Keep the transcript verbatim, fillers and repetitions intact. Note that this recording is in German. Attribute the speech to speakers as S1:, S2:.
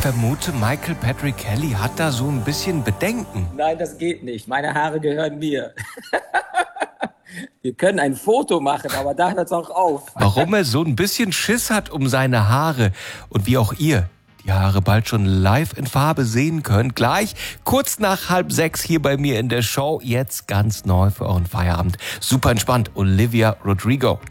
S1: vermute, Michael Patrick Kelly hat da so ein bisschen Bedenken.
S2: Nein, das geht nicht. Meine Haare gehören mir. Wir können ein Foto machen, aber da hört es auch auf.
S1: Warum er so ein bisschen Schiss hat um seine Haare und wie auch ihr die Haare bald schon live in Farbe sehen könnt. Gleich kurz nach halb sechs hier bei mir in der Show. Jetzt ganz neu für euren Feierabend. Super entspannt. Olivia Rodrigo.